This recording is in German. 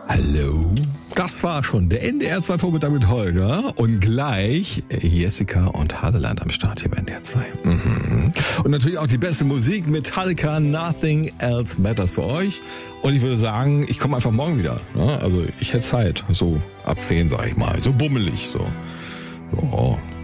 Hallo. Das war schon der NDR 2 Vormittag mit Holger und gleich Jessica und Hadeland am Start hier bei NDR 2. Und natürlich auch die beste Musik, Metallica, Nothing Else Matters für euch. Und ich würde sagen, ich komme einfach morgen wieder. Also ich hätte Zeit, so ab 10 sag ich mal, so bummelig. So.